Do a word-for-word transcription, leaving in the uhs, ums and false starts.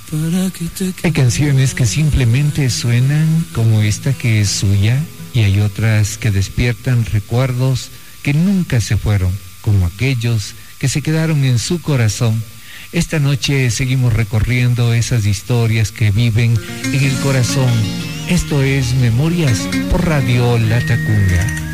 Hay canciones que simplemente suenan como esta que es suya, y hay otras que despiertan recuerdos que nunca se fueron, como aquellos que se quedaron en su corazón. Esta noche seguimos recorriendo esas historias que viven en el corazón. Esto es Memorias por Radio Latacunga.